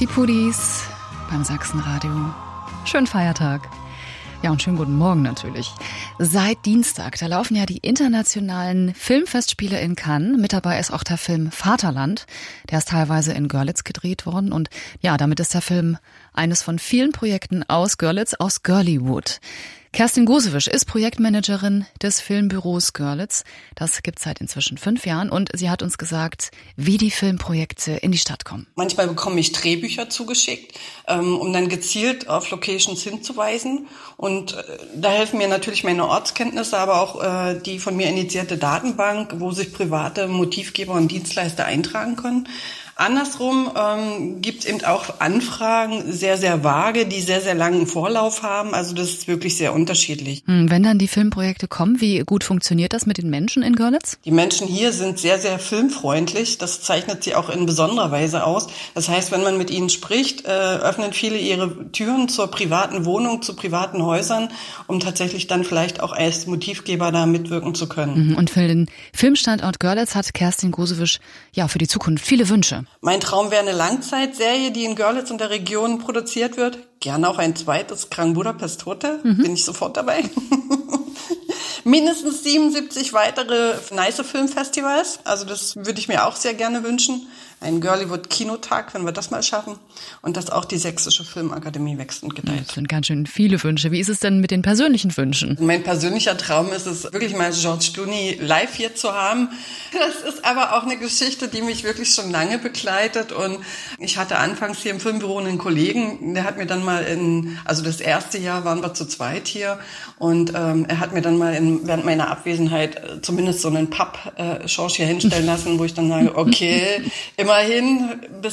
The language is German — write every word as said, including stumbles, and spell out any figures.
Die Pudis beim Sachsenradio. Schönen Feiertag. Ja, und schönen guten Morgen natürlich. Seit Dienstag, da laufen ja die internationalen Filmfestspiele in Cannes. Mit dabei ist auch der Film Vaterland. Der ist teilweise in Görlitz gedreht worden. Und ja, damit ist der Film eines von vielen Projekten aus Görlitz, aus Görliwood. Kerstin Gosewisch ist Projektmanagerin des Filmbüros Görlitz. Das gibt's seit inzwischen fünf Jahren und sie hat uns gesagt, wie die Filmprojekte in die Stadt kommen. Manchmal bekomme ich Drehbücher zugeschickt, um dann gezielt auf Locations hinzuweisen. Und da helfen mir natürlich meine Ortskenntnisse, aber auch die von mir initiierte Datenbank, wo sich private Motivgeber und Dienstleister eintragen können. Andersrum ähm, gibt es eben auch Anfragen, sehr, sehr vage, die sehr, sehr langen Vorlauf haben. Also das ist wirklich sehr unterschiedlich. Wenn dann die Filmprojekte kommen, wie gut funktioniert das mit den Menschen in Görlitz? Die Menschen hier sind sehr, sehr filmfreundlich. Das zeichnet sie auch in besonderer Weise aus. Das heißt, wenn man mit ihnen spricht, äh, öffnen viele ihre Türen zur privaten Wohnung, zu privaten Häusern, um tatsächlich dann vielleicht auch als Motivgeber da mitwirken zu können. Und für den Filmstandort Görlitz hat Kerstin Gosewisch ja für die Zukunft viele Wünsche. Mein Traum wäre eine Langzeitserie, die in Görlitz und der Region produziert wird. Gerne auch ein zweites Grand Budapest Hotel. Mhm. Bin ich sofort dabei. Mindestens siebenundsiebzig weitere nice Filmfestivals. Also das würde ich mir auch sehr gerne wünschen. Ein Görliwood Kinotag, wenn wir das mal schaffen. Und dass auch die Sächsische Filmakademie wächst und gedeiht. Das sind ganz schön viele Wünsche. Wie ist es denn mit den persönlichen Wünschen? Mein persönlicher Traum ist es, wirklich mal George Clooney live hier zu haben. Das ist aber auch eine Geschichte, die mich wirklich schon lange begleitet. Und ich hatte anfangs hier im Filmbüro einen Kollegen, der hat mir dann mal in, also das erste Jahr waren wir zu zweit hier. Und ähm, er hat mir dann mal in, während meiner Abwesenheit äh, zumindest so einen Papp-Schorsch äh, hier hinstellen lassen, wo ich dann sage, okay, immerhin bis